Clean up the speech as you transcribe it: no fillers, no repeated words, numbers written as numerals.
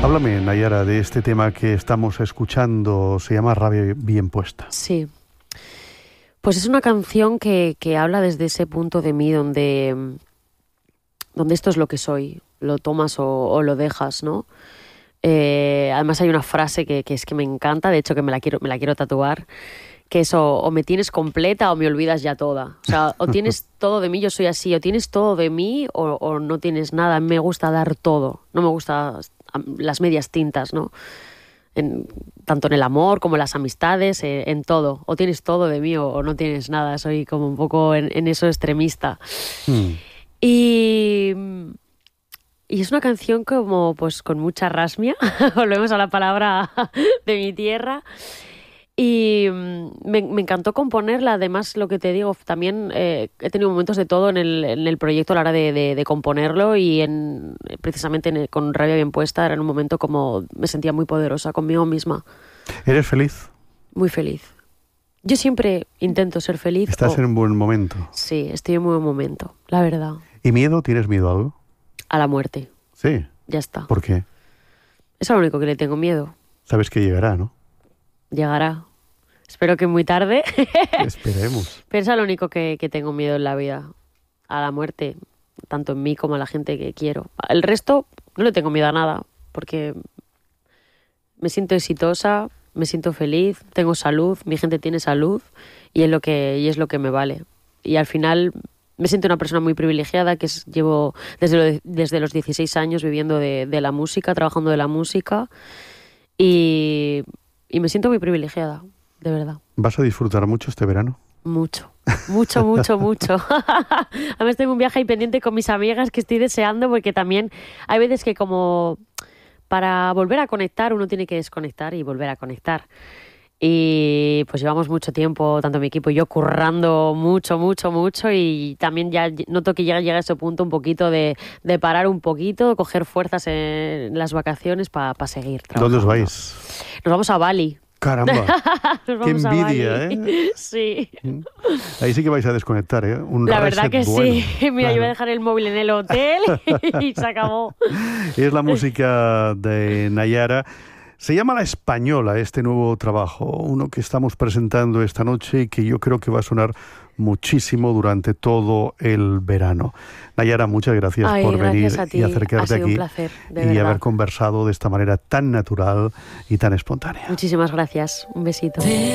Háblame, Nayara, de este tema que estamos escuchando. Se llama Rabia bien puesta. Sí. Pues es una canción que habla desde ese punto de mí donde esto es lo que soy. Lo tomas o lo dejas, ¿no? Además hay una frase que es que me encanta, de hecho que me la quiero tatuar, que es o me tienes completa o me olvidas ya toda. O sea, o tienes todo de mí, yo soy así, o tienes todo de mí o no tienes nada. Me gusta dar todo, no me gusta las medias tintas, ¿no? Tanto en el amor como en las amistades, en todo. O tienes todo de mí o no tienes nada. Soy como un poco en eso extremista. Y es una canción como pues con mucha rasmia. Volvemos a la palabra de mi tierra. Y me encantó componerla. Además, lo que te digo, también he tenido momentos de todo en el proyecto a la hora de componerlo y precisamente con Rabia bien puesta era en un momento como me sentía muy poderosa conmigo misma. ¿Eres feliz? Muy feliz. Yo siempre intento ser feliz. ¿Estás en un buen momento? Sí, estoy en un buen momento, la verdad. ¿Y miedo? ¿Tienes miedo a algo? A la muerte. Sí. Ya está. ¿Por qué? Es a lo único que le tengo miedo. Sabes que llegará, ¿no? Llegará. Espero que muy tarde. Esperemos. Pero es a lo único que tengo miedo en la vida. A la muerte. Tanto en mí como a la gente que quiero. El resto no le tengo miedo a nada. Porque me siento exitosa, me siento feliz, tengo salud, mi gente tiene salud y es lo que me vale. Y al final me siento una persona muy privilegiada que llevo desde los 16 años viviendo de la música, trabajando de la música y me siento muy privilegiada, de verdad. ¿Vas a disfrutar mucho este verano? Mucho. Además tengo un viaje ahí pendiente con mis amigas que estoy deseando porque también hay veces que como para volver a conectar uno tiene que desconectar y volver a conectar. Y pues llevamos mucho tiempo, tanto mi equipo y yo, currando mucho y también ya noto que llega a ese punto un poquito de parar un poquito, coger fuerzas en las vacaciones para seguir trabajando. ¿Dónde os vais? Nos vamos a Bali. ¡Caramba! ¡Qué envidia, eh! Sí. Ahí sí que vais a desconectar, ¿eh? La verdad que bueno. sí. Mira, yo voy a dejar el móvil en el hotel y se acabó. Es la música de Nayara. Se llama La Española, este nuevo trabajo, uno que estamos presentando esta noche y que yo creo que va a sonar muchísimo durante todo el verano. Nayara, muchas gracias por venir y acercarte aquí un placer, y haber conversado de esta manera tan natural y tan espontánea. Muchísimas gracias. Un besito.